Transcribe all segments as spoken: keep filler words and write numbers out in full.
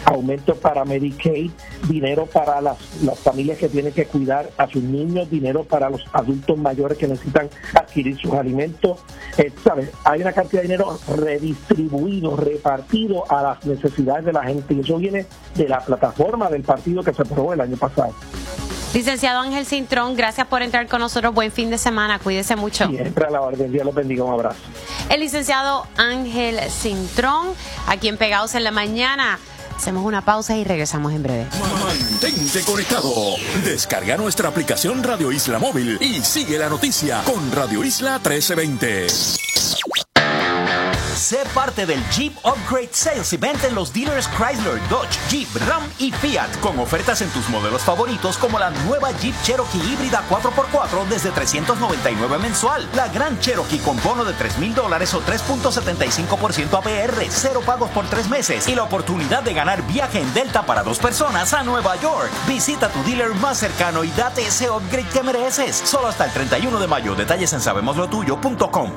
aumento para Medicaid, dinero para las, las familias que tienen que cuidar a sus niños, dinero para los adultos mayores que necesitan adquirir sus alimentos. Eh, ¿sabes? Hay una cantidad de dinero redistribuido, repartido a las necesidades de la gente, y eso viene de la plataforma del partido que se aprobó el año pasado. Licenciado Ángel Cintrón, gracias por entrar con nosotros. Buen fin de semana, cuídese mucho. Siempre a la orden, Dios los bendiga, un abrazo. El licenciado Ángel Cintrón, aquí en Pegados en la Mañana. Hacemos una pausa y regresamos en breve. Mantente conectado. Descarga nuestra aplicación Radio Isla Móvil y sigue la noticia con Radio Isla trece veinte. Sé parte del Jeep Upgrade Sales Event en los dealers Chrysler, Dodge, Jeep, Ram y Fiat, con ofertas en tus modelos favoritos como la nueva Jeep Cherokee híbrida cuatro por cuatro desde trescientos noventa y nueve mensual, la Gran Cherokee con bono de tres mil dólares o tres punto setenta y cinco por ciento A P R, cero pagos por tres meses y la oportunidad de ganar viaje en Delta para dos personas a Nueva York. Visita tu dealer más cercano y date ese upgrade que mereces. Solo hasta el treinta y uno de mayo. Detalles en sabemos lo tuyo punto com.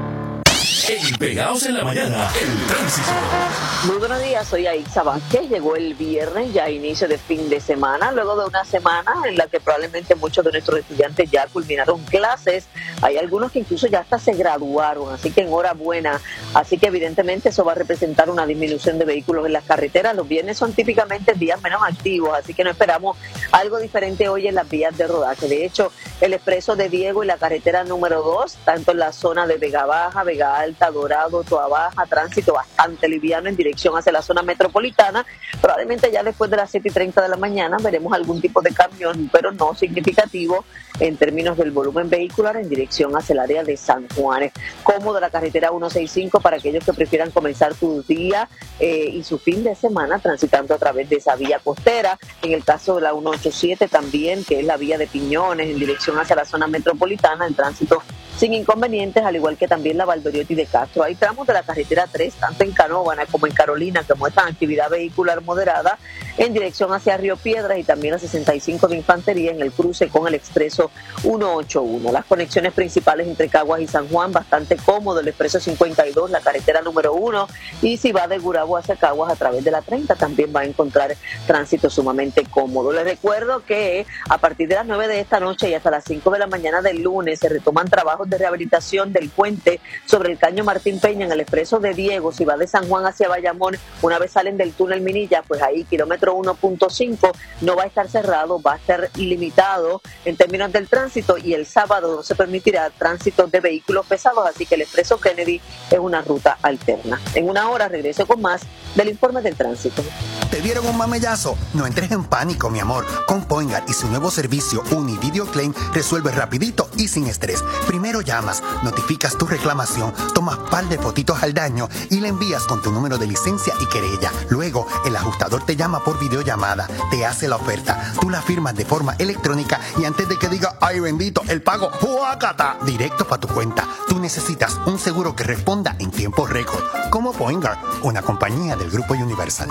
En Pegados en la Mañana, el tránsito. Muy buenos días, soy Aixa Vázquez. Llegó el viernes, ya inicio de fin de semana, luego de una semana en la que probablemente muchos de nuestros estudiantes ya culminaron clases. Hay algunos que incluso ya hasta se graduaron, así que enhorabuena. Así que evidentemente eso va a representar una disminución de vehículos en las carreteras. Los viernes son típicamente días menos activos, así que no esperamos algo diferente hoy en las vías de rodaje. De hecho, el expreso de Diego y la carretera número dos, tanto en la zona de Vega Baja, Vega Alta, Dorado, Toa Baja, tránsito bastante liviano en dirección hacia la zona metropolitana. Probablemente ya después de las siete y treinta de la mañana veremos algún tipo de camión, pero no significativo en términos del volumen vehicular en dirección hacia el área de San Juan. Cómodo la carretera ciento sesenta y cinco para aquellos que prefieran comenzar su día eh, y su fin de semana transitando a través de esa vía costera. En el caso de la ciento ochenta y siete también, que es la vía de Piñones en dirección hacia la zona metropolitana, el tránsito sin inconvenientes, al igual que también la Valdoriotti de Castro. Hay tramos de la carretera tres, tanto en Canóvana como en Carolina, que muestran actividad vehicular moderada en dirección hacia Río Piedras, y también la sesenta y cinco de Infantería en el cruce con el expreso ciento ochenta y uno. Las conexiones principales entre Caguas y San Juan, bastante cómodo, el expreso cincuenta y dos, la carretera número uno, y si va de Gurabo hacia Caguas a través de la treinta, también va a encontrar tránsito sumamente cómodo. Les recuerdo que a partir de las nueve de esta noche y hasta las cinco de la mañana del lunes se retoman trabajos de rehabilitación del puente sobre el Caño Martín Peña en el expreso de Diego. Si va de San Juan hacia Bayamón, una vez salen del túnel Minilla, pues ahí kilómetro uno punto cinco no va a estar cerrado, va a estar limitado en términos del tránsito, y el sábado no se permitirá tránsito de vehículos pesados, así que el expreso Kennedy es una ruta alterna. En una hora regreso con más del informe del tránsito. ¿Te dieron un mamellazo? No entres en pánico, mi amor. Con Poingar y su nuevo servicio Uni Video Claim resuelve rapidito y sin estrés. Primero llamas, notificas tu reclamación, tomas par de fotitos al daño y le envías con tu número de licencia y querella. Luego, el ajustador te llama por videollamada, te hace la oferta, tú la firmas de forma electrónica y antes de que diga, ay bendito, el pago, ¡huácata!, directo para tu cuenta. Tú necesitas un seguro que responda en tiempo récord. Como Poingar, una compañía del Grupo Universal.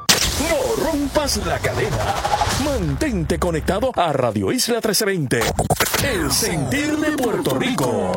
No rompas la cadena. Mantente conectado a Radio Isla trece veinte. El sentir de Puerto Rico.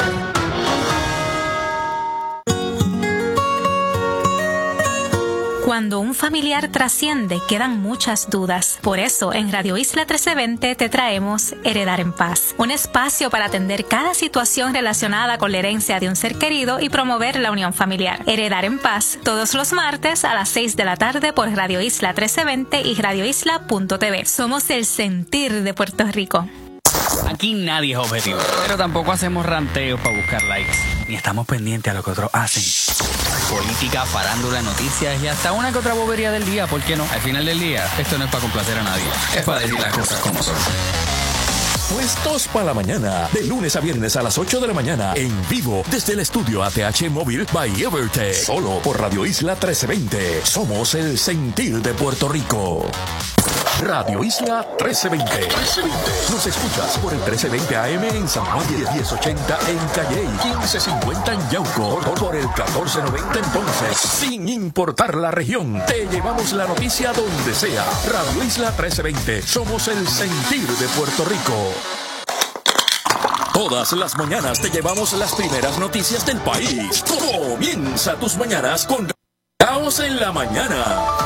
Cuando un familiar trasciende, quedan muchas dudas. Por eso, en Radio Isla trece veinte te traemos Heredar en Paz, un espacio para atender cada situación relacionada con la herencia de un ser querido y promover la unión familiar. Heredar en Paz, todos los martes a las seis de la tarde por Radio Isla trece veinte y radio isla punto t v. Somos el sentir de Puerto Rico. Aquí nadie es objetivo, pero tampoco hacemos ranteos para buscar likes, ni estamos pendientes a lo que otros hacen. Política, farándula, noticias y hasta una que otra bobería del día, ¿por qué no? Al final del día, esto no es para complacer a nadie, es para decir las cosas como son. Puestos para la mañana, de lunes a viernes a las ocho de la mañana, en vivo desde el estudio A T H Móvil by Evertech, solo por Radio Isla trece veinte. Somos el sentir de Puerto Rico. Radio Isla trece veinte. Nos escuchas por el trece veinte A M en San Juan, diez ochenta en Calley, quince cincuenta en Yauco, por el catorce noventa en Ponce. Sin importar la región, te llevamos la noticia donde sea. Radio Isla trece veinte. Somos el sentir de Puerto Rico. Todas las mañanas te llevamos las primeras noticias del país. Comienza tus mañanas con Caos en la Mañana.